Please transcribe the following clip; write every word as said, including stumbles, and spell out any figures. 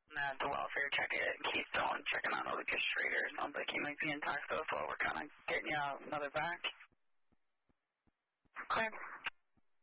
Nah, the welfare check it. Keystone checking on all the traders. Sounds like he might be in talks with us while we're kind of getting you out another back. Okay.